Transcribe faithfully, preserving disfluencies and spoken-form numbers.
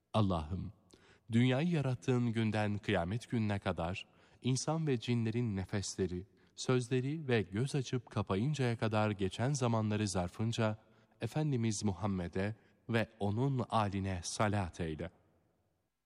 Allah'ım, dünyayı yarattığın günden kıyamet gününe kadar insan ve cinlerin nefesleri, sözleri ve göz açıp kapayıncaya kadar geçen zamanları zarfınca Efendimiz Muhammed'e ve onun âline salat eyle.